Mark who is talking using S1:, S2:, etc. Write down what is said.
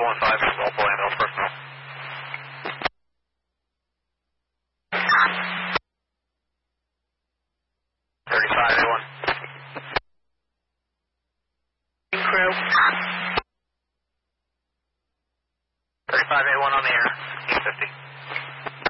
S1: 215, multiple ambulance personnel. 35A1.
S2: Crew.
S1: 35A1 on the air, 850.